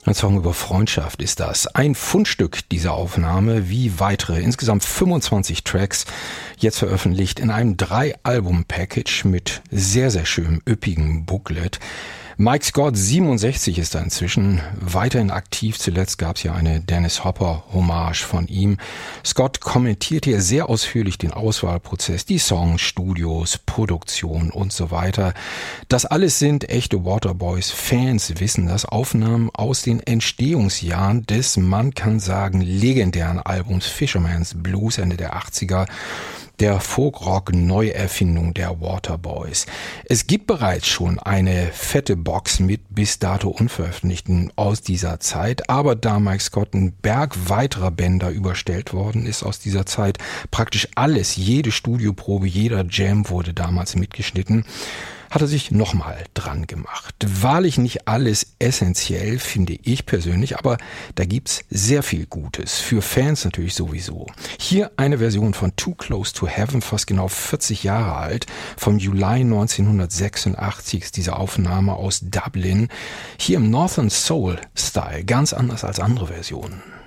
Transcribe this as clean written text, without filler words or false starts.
Ein Song über Freundschaft ist das. Ein Fundstück dieser Aufnahme, wie weitere, insgesamt 25 Tracks, jetzt veröffentlicht in einem 3-Album-Package mit sehr, sehr schönem, üppigem Booklet. Mike Scott, 67, ist da inzwischen weiterhin aktiv. Zuletzt gab es ja eine Dennis Hopper-Hommage von ihm. Scott kommentiert hier sehr ausführlich den Auswahlprozess, die Songs, Studios, Produktion und so weiter. Das alles sind echte Waterboys. Fans wissen das. Aufnahmen aus den Entstehungsjahren des, man kann sagen, legendären Albums Fisherman's Blues Ende der 80er. Der Folk-Rock-Neuerfindung der Waterboys. Es gibt bereits schon eine fette Box mit bis dato Unveröffentlichten aus dieser Zeit, aber da Mike Scott ein Berg weiterer Bänder überstellt worden ist aus dieser Zeit, praktisch alles, jede Studioprobe, jeder Jam wurde damals mitgeschnitten, hat er sich nochmal dran gemacht. Wahrlich nicht alles essentiell, finde ich persönlich, aber da gibt's sehr viel Gutes. Für Fans natürlich sowieso. Hier eine Version von Too Close to Heaven, fast genau 40 Jahre alt. Vom Juli 1986 ist diese Aufnahme aus Dublin. Hier im Northern Soul Style, ganz anders als andere Versionen.